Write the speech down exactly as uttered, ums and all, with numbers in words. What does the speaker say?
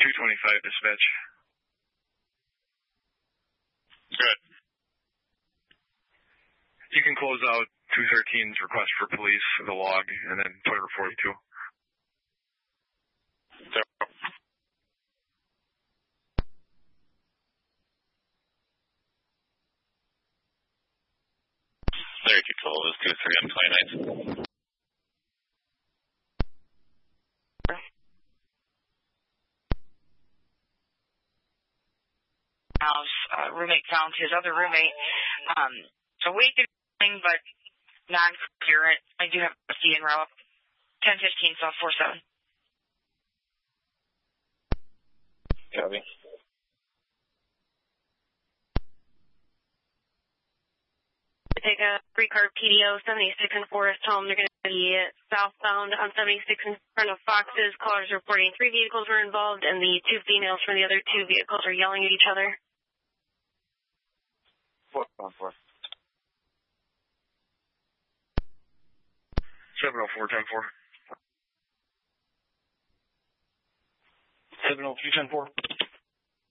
two twenty-five dispatch. Good. You can close out two thirteen's request for police, the log, and then Toyota forty-two. Zero. thirty-two twelve is two three M twenty-nine. House, uh, roommate found his other roommate. Um, awake and everything, but non-coherent. I do have a C en route. ten fifteen, South four seven. Copy. Take a three-car P D O, seventy-six and Forest Home. They're going to be southbound on seventy-six in front of Fox's. Callers reporting three vehicles were involved, and the two females from the other two vehicles are yelling at each other. Four, one, four. seven oh four, ten four. seven oh three, ten four.